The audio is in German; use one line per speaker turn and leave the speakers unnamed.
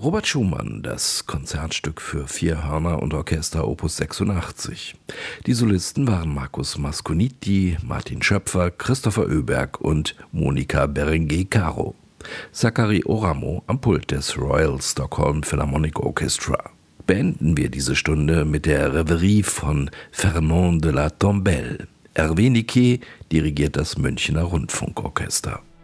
Robert Schumann, das Konzertstück für 4 Hörner und Orchester Opus 86. Die Solisten waren Markus Masconitti, Martin Schöpfer, Christopher Öberg und Monika Berenguer-Caro. Zachary Oramo am Pult des Royal Stockholm Philharmonic Orchestra. Beenden wir diese Stunde mit der Reverie von Fernand de la Tombelle. Hervé Niquet dirigiert das Münchner Rundfunkorchester.